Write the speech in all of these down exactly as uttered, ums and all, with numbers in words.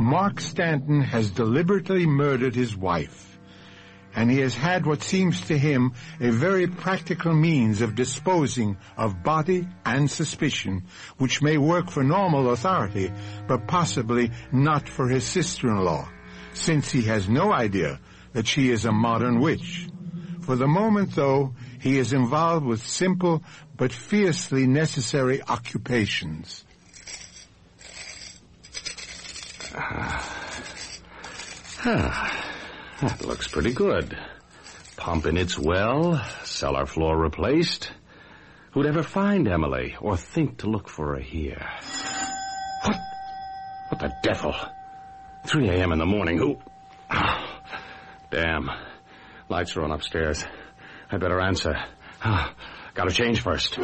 Mark Stanton has deliberately murdered his wife, and he has had what seems to him a very practical means of disposing of body and suspicion, which may work for normal authority, but possibly not for his sister-in-law, since he has no idea that she is a modern witch. For the moment, though, he is involved with simple but fiercely necessary occupations. Ah, ah, that looks pretty good. Pump in its well, cellar floor replaced. Who'd ever find Emily or think to look for her here? What? What the devil? three a.m. in the morning. Who? Oh, damn. Lights are on upstairs. I better answer. Oh, gotta change first.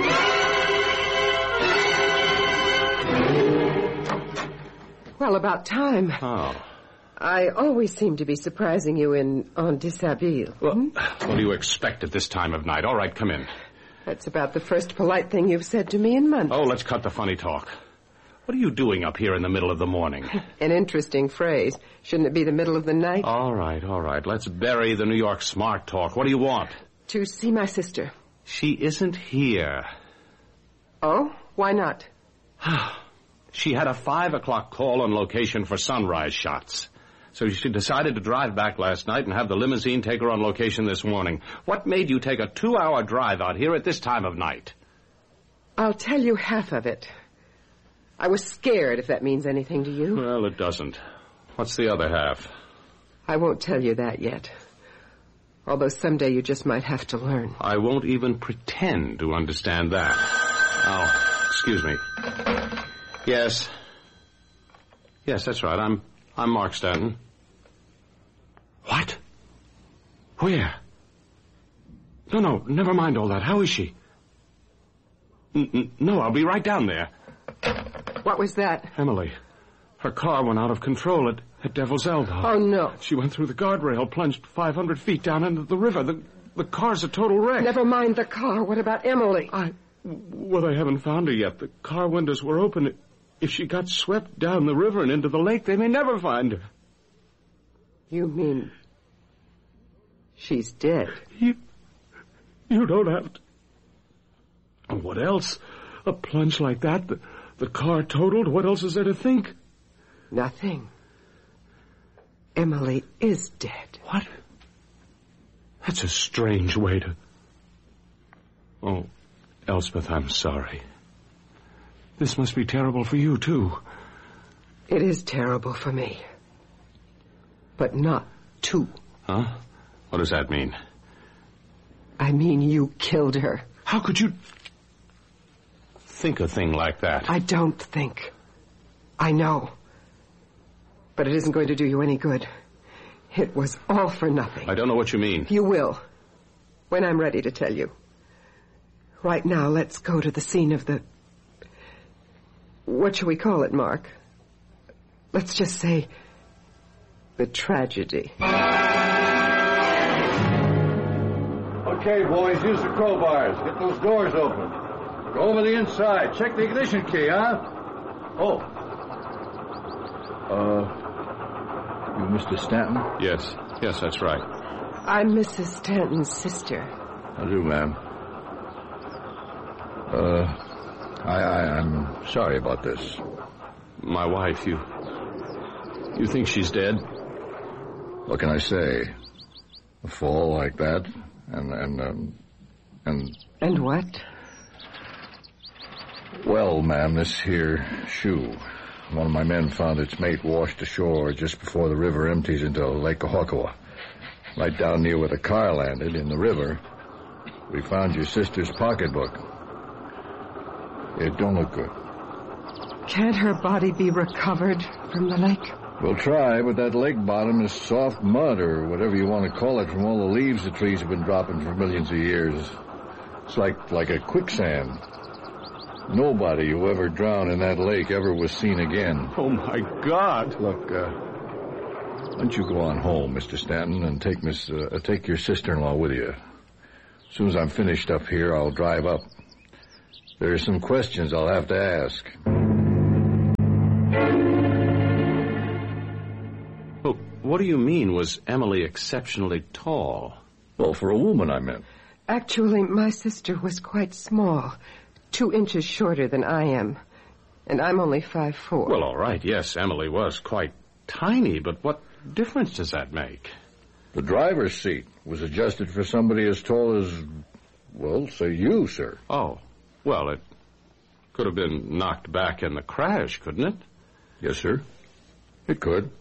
Well, about time. Oh. I always seem to be surprising you in en dishabille. Well, hmm? What do you expect at this time of night? All right, come in. That's about the first polite thing you've said to me in months. Oh, let's cut the funny talk. What are you doing up here in the middle of the morning? An interesting phrase. Shouldn't it be the middle of the night? All right, all right. Let's bury the New York smart talk. What do you want? To see my sister. She isn't here. Oh? Why not? She had a five o'clock call on location for sunrise shots. So she decided to drive back last night and have the limousine take her on location this morning. What made you take a two-hour drive out here at this time of night? I'll tell you half of it. I was scared, if that means anything to you. Well, it doesn't. What's the other half? I won't tell you that yet. Although someday you just might have to learn. I won't even pretend to understand that. Oh, excuse me. Yes. Yes, that's right. I'm I'm Mark Stanton. What? Where? No, no, never mind all that. How is she? N- n- no, I'll be right down there. What was that? Emily. Her car went out of control at, at Devil's Elbow. Oh, no. She went through the guardrail, plunged five hundred feet down into the river. The, the car's a total wreck. Never mind the car. What about Emily? I... Well, they haven't found her yet. The car windows were open. If she got swept down the river and into the lake, they may never find her. You mean she's dead? You... You don't have to... And what else? A plunge like that, the, the car totaled. What else is there to think? Nothing. Emily is dead. What? That's a strange way to... Oh, Elspeth, I'm sorry. This must be terrible for you, too. It is terrible for me. But not too. Huh? What does that mean? I mean you killed her. How could you think a thing like that? I don't think. I know. But it isn't going to do you any good. It was all for nothing. I don't know what you mean. You will. When I'm ready to tell you. Right now, let's go to the scene of the... What shall we call it, Mark? Let's just say... the tragedy. Okay, boys, use the crowbars. Get those doors open. Go over the inside. Check the ignition key, huh? Oh. Uh, you Mister Stanton? Yes. Yes, that's right. I'm Missus Stanton's sister. I do, ma'am. Uh, I, I, I'm sorry about this. My wife, you... You think she's dead? What can I say? A fall like that, and, and, um, and... And what? Well, ma'am, this here shoe. One of my men found its mate washed ashore just before the river empties into Lake Ohakawa. Right down near where the car landed, in the river, we found your sister's pocketbook. It don't look good. Can't her body be recovered from the lake? We'll try, but that lake bottom is soft mud, or whatever you want to call it, from all the leaves the trees have been dropping for millions of years. It's like, like a quicksand. Nobody who ever drowned in that lake ever was seen again. Oh, my God. Look, uh, why don't you go on home, Mister Stanton, and take Miss, uh, take your sister-in-law with you. As soon as I'm finished up here, I'll drive up. There are some questions I'll have to ask. What do you mean, was Emily exceptionally tall? Well, for a woman, I meant. Actually, my sister was quite small, two inches shorter than I am. And I'm only five foot four. Well, all right, yes, Emily was quite tiny, but what difference does that make? The driver's seat was adjusted for somebody as tall as, well, say you, sir. Oh, well, it could have been knocked back in the crash, couldn't it? Yes, sir. It could.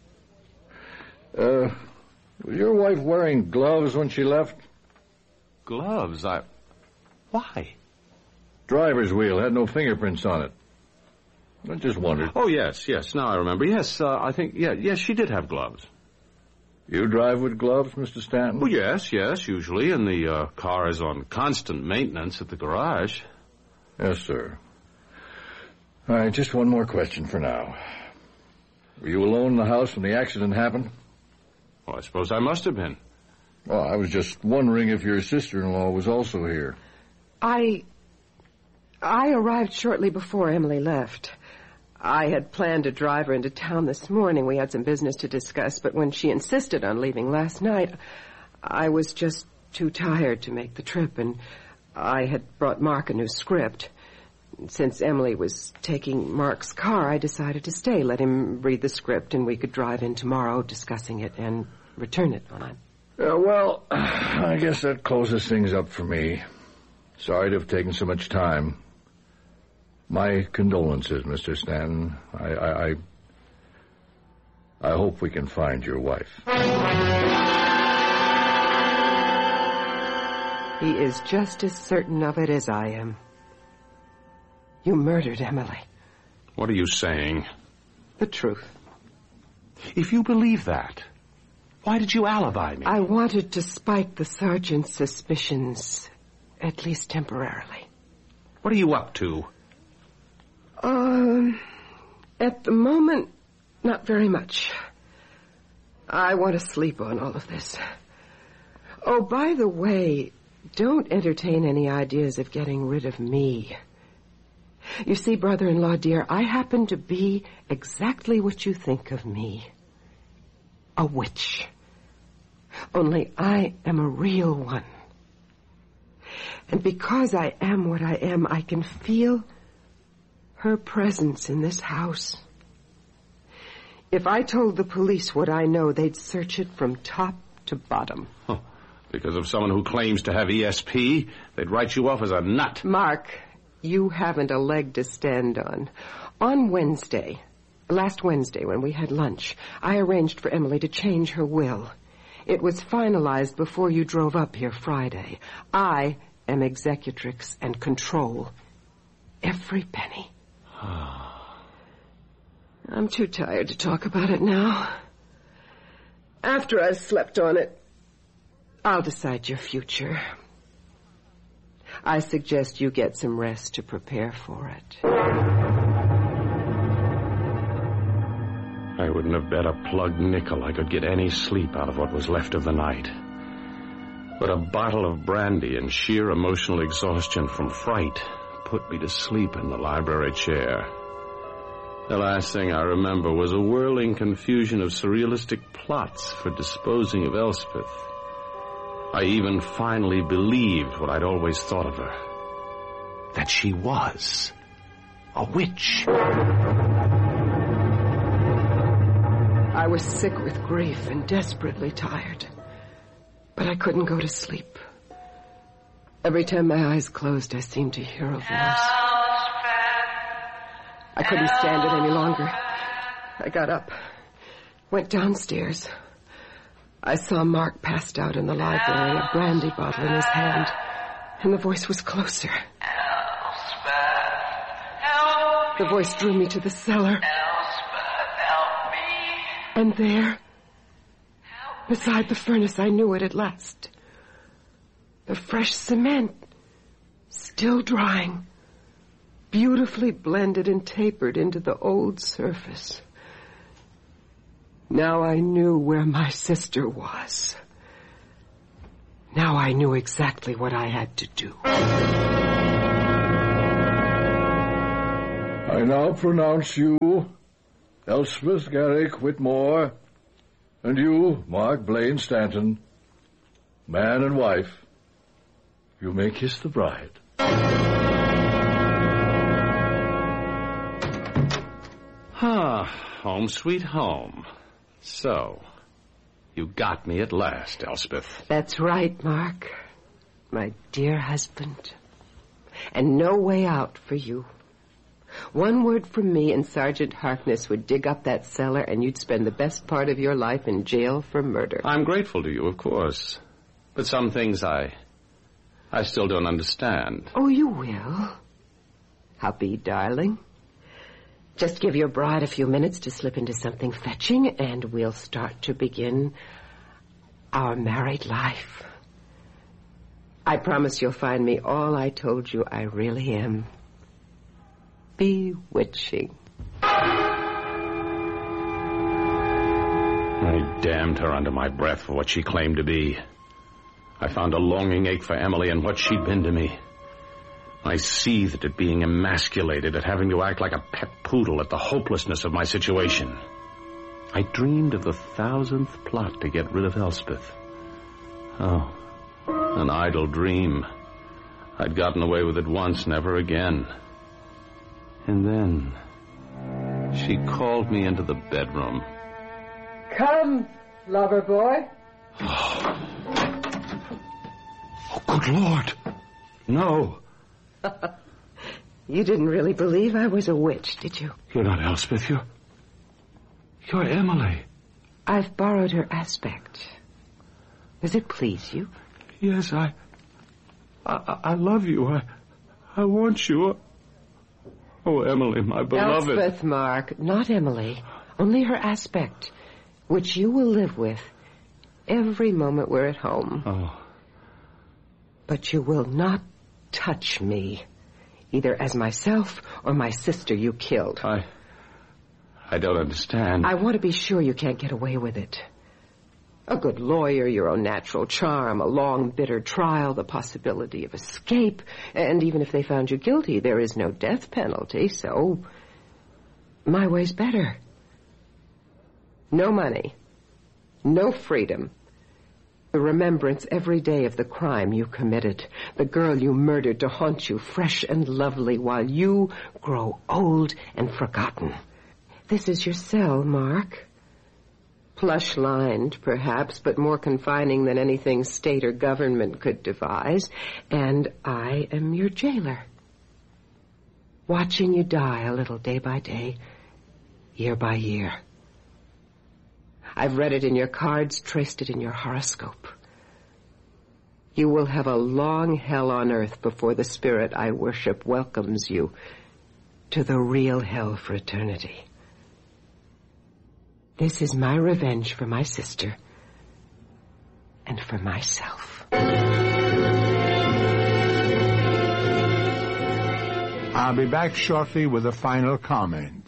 Uh, was your wife wearing gloves when she left? Gloves? I... Why? Driver's wheel had no fingerprints on it. I just wondered. Oh, yes, yes, now I remember. Yes, uh, I think, yeah, yes, she did have gloves. You drive with gloves, Mister Stanton? Well, yes, yes, usually, and the uh, car is on constant maintenance at the garage. Yes, sir. All right, just one more question for now. Were you alone in the house when the accident happened? Well, I suppose I must have been. Well, I was just wondering if your sister-in-law was also here. I... I arrived shortly before Emily left. I had planned to drive her into town this morning. We had some business to discuss, but when she insisted on leaving last night, I was just too tired to make the trip, and I had brought Mark a new script. Since Emily was taking Mark's car, I decided to stay, let him read the script, and we could drive in tomorrow discussing it and return it on. Uh, well, I guess that closes things up for me. Sorry to have taken so much time. My condolences, Mister Stanton. I, I, I, I hope we can find your wife. He is just as certain of it as I am. You murdered Emily. What are you saying? The truth. If you believe that, why did you alibi me? I wanted to spike the sergeant's suspicions, at least temporarily. What are you up to? Um, at the moment, not very much. I want to sleep on all of this. Oh, by the way, don't entertain any ideas of getting rid of me. You see, brother-in-law dear, I happen to be exactly what you think of me. A witch. Only I am a real one. And because I am what I am, I can feel her presence in this house. If I told the police what I know, they'd search it from top to bottom. Huh. Because of someone who claims to have E S P, they'd write you off as a nut. Mark, you haven't a leg to stand on. On Wednesday, last Wednesday when we had lunch, I arranged for Emily to change her will. It was finalized before you drove up here Friday. I am executrix and control every penny. I'm too tired to talk about it now. After I've slept on it, I'll decide your future. I suggest you get some rest to prepare for it. I wouldn't have bet a plugged nickel I could get any sleep out of what was left of the night. But a bottle of brandy and sheer emotional exhaustion from fright put me to sleep in the library chair. The last thing I remember was a whirling confusion of surrealistic plots for disposing of Elspeth. I even finally believed what I'd always thought of her. That she was a witch. I was sick with grief and desperately tired. But I couldn't go to sleep. Every time my eyes closed, I seemed to hear a voice. I couldn't stand it any longer. I got up, went downstairs. I saw Mark passed out in the library, a brandy bottle in his hand, and the voice was closer. The voice drew me to the cellar. And there, beside the furnace, I knew it at last. The fresh cement, still drying, beautifully blended and tapered into the old surface. Now I knew where my sister was. Now I knew exactly what I had to do. I now pronounce you Elspeth Garrick Whitmore And you, Mark Blaine Stanton, man and wife, you may kiss the bride. Ah, home sweet home. So, you got me at last, Elspeth. That's right, Mark. My dear husband. And no way out for you. One word from me and Sergeant Harkness would dig up that cellar and you'd spend the best part of your life in jail for murder. I'm grateful to you, of course. But some things I... I still don't understand. Oh, you will. Hubby, darling. Just give your bride a few minutes to slip into something fetching, and we'll start to begin our married life. I promise you'll find me all I told you I really am. Bewitching. I damned her under my breath for what she claimed to be. I found a longing ache for Emily and what she'd been to me. I seethed at being emasculated, at having to act like a pet poodle, at the hopelessness of my situation. I dreamed of the thousandth plot to get rid of Elspeth. Oh, an idle dream. I'd gotten away with it once, never again. And then she called me into the bedroom. Come, lover boy. Oh, good Lord. No. You didn't really believe I was a witch, did you? You're not Elspeth. You're... You're Emily. I've borrowed her aspect. Does it please you? Yes, I... I, I love you. I... I want you. Oh, Emily, my beloved. Elspeth, Mark, not Emily. Only her aspect, which you will live with every moment we're at home. Oh. But you will not touch me, either as myself or my sister you killed. I... I don't understand. I want to be sure you can't get away with it. A good lawyer, your own natural charm, a long, bitter trial, the possibility of escape, and even if they found you guilty, there is no death penalty, so my way's better. No money, no freedom. The remembrance every day of the crime you committed, the girl you murdered to haunt you fresh and lovely while you grow old and forgotten. This is your cell, Mark. Plush-lined, perhaps, but more confining than anything state or government could devise. And I am your jailer. Watching you die a little day by day, year by year. I've read it in your cards, traced it in your horoscope. You will have a long hell on earth before the spirit I worship welcomes you to the real hell for eternity. This is my revenge for my sister and for myself. I'll be back shortly with a final comment.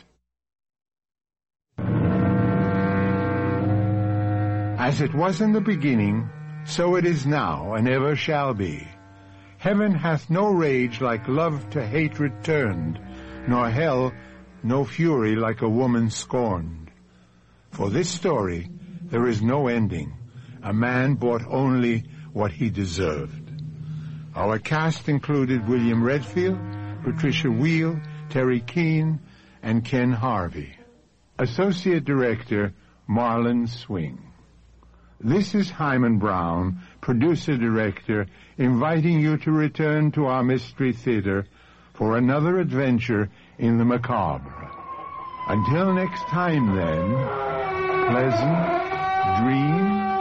As it was in the beginning, so it is now and ever shall be. Heaven hath no rage like love to hatred turned, nor hell no fury like a woman scorned. For this story, there is no ending. A man bought only what he deserved. Our cast included William Redfield, Patricia Wheel, Terry Keane, and Ken Harvey. Associate Director, Marlon Swing. This is Hyman Brown, Producer-Director, inviting you to return to our Mystery Theater for another adventure in the macabre. Until next time, then, pleasant dreams.